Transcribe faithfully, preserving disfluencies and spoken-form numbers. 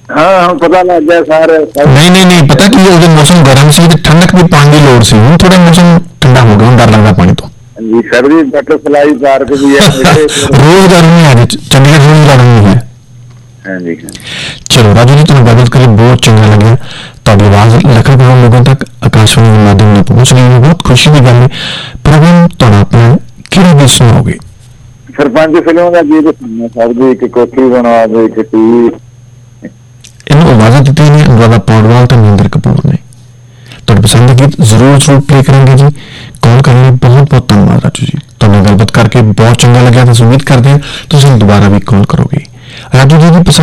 ਹਾਂ ਹੁਣ ਪਤਾ ਲੱਗ ਗਿਆ ਸਾਰੇ। ਨਹੀਂ ਨਹੀਂ ਨਹੀਂ ਪਤਾ ਕੀ ਉਦੋਂ ਮੌਸਮ ਗਰਮ ਸੀ ਤੇ ਠੰਡਕ ਵੀ ਪਾਣੀ ਦੀ ਲੋੜ ਸੀ, ਹੁਣ ਥੋੜਾ ਮੌਸਮ ਠੰਡਾ ਹੋ ਗਿਆ, ਹੁਣ ਡਰ ਲੱਗਦਾ ਪਾਣੀ ਤੋਂ। ਹਾਂਜੀ ਸਰ ਵੀ ਬਟਰਫਲਾਈ ਪਾਰਕ ਵੀ ਹੈ ਰੋਜ਼ ਗਰਮੀ ਹੈ ਚੰਡੀਗੜ੍ਹ ਰੋਜ਼ ਗਰਮੀ ਹੈ। ਹਾਂਜੀ ਚਲੋ ਰਾਜੂ ਜੀ ਤੁਹਾਨੂੰ ਗੱਲਬਾਤ ਕਰੀ ਬਹੁਤ ਚੰਗਾ ਲੱਗਿਆ, ਤੁਹਾਡੀ ਆਵਾਜ਼ ਲੱਖਾਂ ਕਰੋੜ ਲੋਕਾਂ ਤੱਕ ਆਕਾਸ਼ਵਾਣੀ ਦੇ ਮਾਧਿਅਮ ਨਾਲ ਪਹੁੰਚ ਰਹੀ ਹੈ, ਬਹੁਤ ਖੁਸ਼ੀ ਦੀ ਗੱਲ ਹੈ। ਪ੍ਰੋਗਰਾਮ ਤੁਹਾਡਾ ਆਪਣਾ ਕਿਹੜਾ ਗੀਤ ਸੁਣਾਓਗੇ? ਸਰਪੰਚ ਫਿਲਮ ਦਾ ਗੀਤ ਸੁਣਨਾ ਸਰ ਜੀ, ਇੱਕ ਕੋਠੀ ਬਣਵਾ ਦੇ ਇੱਕ ਟੀਵੀ। ਇਹਨੂੰ ਆਵਾਜ਼ਾਂ ਦਿੱਤੀਆਂ ਨੇ ਅਨੁਰਾਧਾ ਪੌਡਵਾਲ ਤੇ ਮਹਿੰਦਰ ਕਪੂਰ ਨੇ। ਤੁਹਾਡੇ ਪਸੰਦ ਦੇ ਗੀਤ ਜ਼ਰੂਰ ਜ਼ਰੂਰ ਪਲੇ ਕਰਾਂਗੇ ਜੀ। ਕਾਲ ਕਰਨ ਲਈ ਬਹੁਤ ਬਹੁਤ ਧੰਨਵਾਦ ਰਾਜੂ ਜੀ, ਤੁਹਾਨੂੰ ਗੱਲਬਾਤ ਕਰਕੇ ਬਹੁਤ ਚੰਗਾ ਲੱਗਿਆ। ਤੁਸੀਂ ਉਮੀਦ ਕਰਦੇ ਹਾਂ ਤੁਸੀਂ ਦੁਬਾਰਾ ਵੀ ਕਾਲ ਕਰੋਗੇ। ਰਾਜੂ ਜੀ ਦੀ ਪਸੰਦ